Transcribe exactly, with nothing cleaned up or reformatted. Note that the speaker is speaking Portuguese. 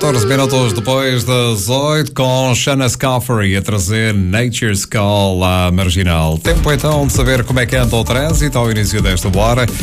catorze minutos depois das oito, com Shanna Scaffery a trazer Nature's Call à Marginal. Tempo então de saber como é que anda o trânsito ao início desta hora.